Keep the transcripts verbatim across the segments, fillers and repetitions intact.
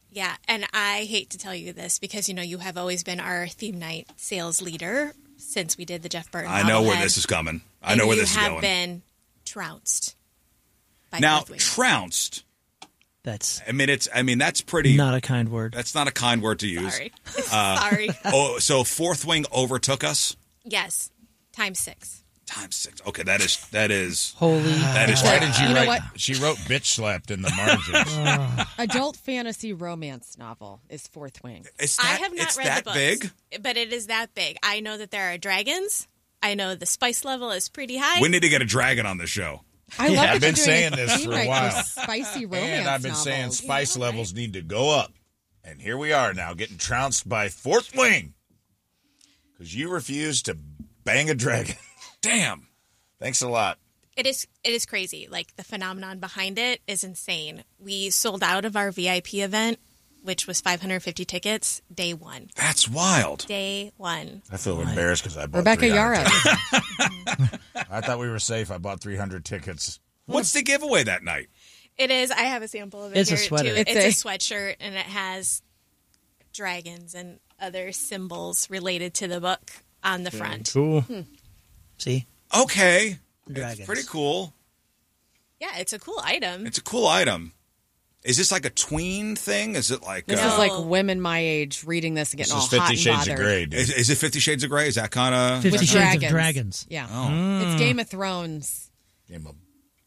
Yeah, and I hate to tell you this because, you know, you have always been our theme night sales leader since we did the Jeff Burton I know bobblehead. where this is coming. I And know where you this is have going. been trounced. By Now, Fourth Wing. trounced. That's I mean, it's. I mean, that's pretty. not a kind word. That's not a kind word to use. Sorry. Uh, Sorry. Oh, so Fourth Wing overtook us. Yes, times six. Times six. Okay, that is that is Holy. that is. Why did she You know write? what? She wrote "bitch slapped" in the margins. Adult fantasy romance novel is Fourth Wing. It's I that, have not it's read that the books, big. but it is that big. I know that there are dragons. I know the spice level is pretty high. We need to get a dragon on this show. I love Yeah, that I've been you're doing saying a this theme for a night while. Spicy romance And I've been novels. saying spice Yeah, right. levels need to go up. And here we are now getting trounced by Fourth Wing. Because you refuse to bang a dragon. Damn. Thanks a lot. It is it is crazy. Like the phenomenon behind it is insane. We sold out of our V I P event, which was five hundred fifty tickets, day one. That's wild. Day one. I feel embarrassed because I bought Rebecca three hundred Yara. tickets. I thought we were safe. I bought three hundred tickets. What's the giveaway that night? It is. I have a sample of it It's a here sweater. too. It's It's, a- a sweatshirt, and it has dragons and other symbols related to the book on the front. Cool. See? Okay. Dragons. It's pretty cool. Yeah, it's a cool item. It's a cool item. Is this like a tween thing? Is it like This uh, is like women my age reading this and This getting is all hot Fifty and Shades bothered. of Grey, dude. is, is it Fifty Shades of Grey? Is that kind of Fifty With Shades dragons. of Dragons. Yeah. Oh. It's Game of Thrones. Game of-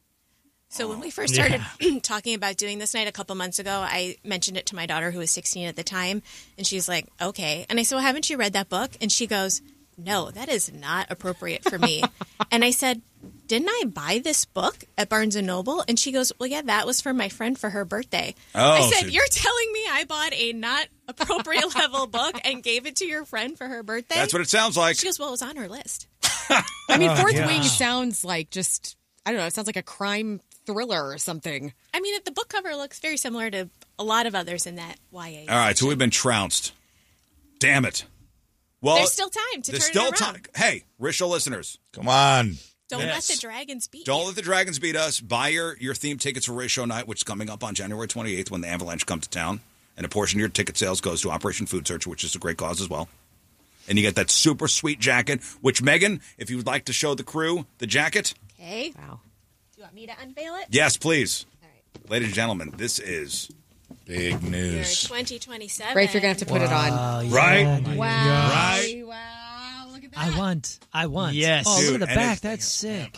So when we first started talking about doing this night a couple months ago, I mentioned it to my daughter who was sixteen at the time, and she's like, okay. And I said, well, haven't you read that book? And she goes, no, that is not appropriate for me. And I said, didn't I buy this book at Barnes and Noble? And she goes, well, yeah, that was for my friend for her birthday. Oh, I said, so- you're telling me I bought a not appropriate level book and gave it to your friend for her birthday? That's what it sounds like. She goes, well, it was on her list. I mean, Fourth yeah. Wing sounds like just, I don't know, it sounds like a crime thriller or something. I mean, the book cover looks very similar to a lot of others in that Y A. All right, so we've been trounced. Damn it. Well, There's still time to there's turn still it around. time. Hey, Rishel listeners, Come on. Don't Yes. let the dragons beat don't you. let the Dragons beat us. Buy your, your theme tickets for Race Show Night, which is coming up on January twenty-eighth when the Avalanche come to town. And a portion of your ticket sales goes to Operation Food Search, which is a great cause as well. And you get that super sweet jacket, which, Megan, if you would like to show the crew the jacket, Okay. Wow. Do you want me to unveil it? yes, please. All right. Ladies and gentlemen, this is Big Your news. twenty twenty-seven. Rafe, you're going to have to put it on. Oh, yeah, Right? dude. Wow. Right. Wow. Look at that. I want. I want. Yes. Oh, Dude, look at the and back. it- That's sick.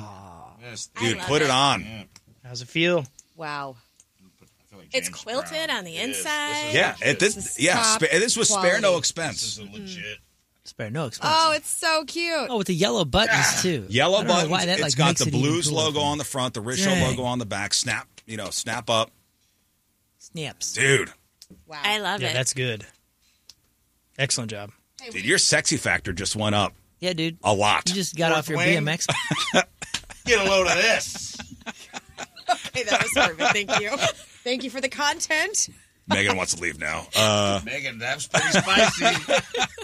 Yes, I Dude, love put it, it. on. How's it feel? Wow. I feel like It's James quilted Brown. on the It is. inside. Yeah, it, This this, is yeah, top spa- this was spare no quality. expense. This is legit. Spare no expense. Oh, it's so cute. Oh, with the yellow buttons too. Yellow I don't know buttons. why that, It's like, got makes the it even Blues cooler logo for me. on the front, the Rich Show Dang. logo on the back. Snap, you know, snap up. Snaps. Dude, Wow. I love Yeah, it. that's good. Excellent job. dude, your sexy factor just went up Yeah, dude. a lot. You just got Fourth off your wing. B M X. Get a load of this. Okay, that was perfect. Thank you. Thank you for the content. Megan wants to leave now. Uh, Megan, that's pretty spicy.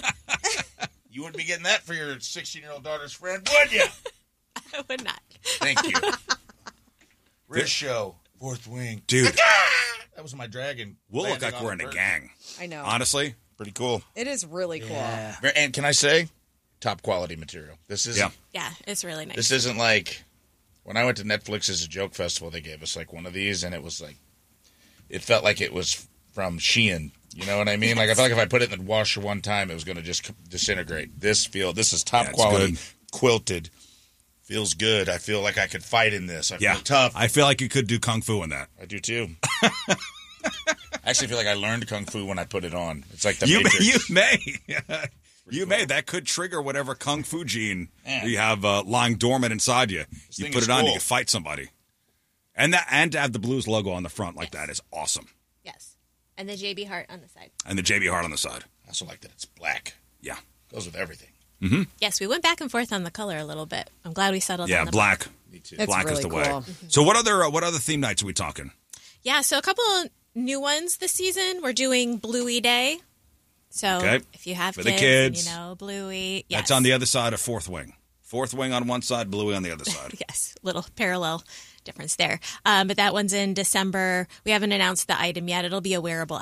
You wouldn't be getting that for your sixteen-year-old daughter's friend, would you? I would not. Thank you. Rich Show, Fourth Wing. dude, That was my dragon. we'll look landing like on we're in the a bird. gang. I know. Honestly, Pretty cool. It is really cool. Yeah. And can I say, top quality material. This is Yeah. Yeah, it's really nice. This isn't like when I went to Netflix's joke festival. They gave us like one of these, and it was like it felt like it was from Shein. You know what I mean? Like I felt like if I put it in the washer one time, it was going to just disintegrate. This feel this is top Yeah, it's quality, good. quilted. Feels good. I feel like I could fight in this. I Yeah, feel tough. I, I feel like you could do kung fu in that. do too. I actually feel like I learned kung fu when I put it on. It's like the You may, Matrix. you may, you may. That could trigger whatever kung fu gene Yeah. you have uh, lying dormant inside you. This You thing put is it on, you cool. can fight somebody, and that and to have the Blues logo on the front like that is awesome, yes. And the J B Hart on the side. and the J B Hart on the side. I also like that it's black. Yeah, Goes with everything. Yes, we went back and forth on the color a little bit. I'm glad we settled yeah, on the black. Me too. It's Black really is the cool. way. So what other uh, what other theme nights are we talking? Yeah, so a couple new ones this season. We're doing Bluey Day. So Okay. if you have For the kids, kids. and, you know, Bluey. Yes. That's on the other side of Fourth Wing. Fourth Wing on one side, Bluey on the other side. Yes, little parallel difference there. Um, but that one's in December. We haven't announced the item yet. It'll be a wearable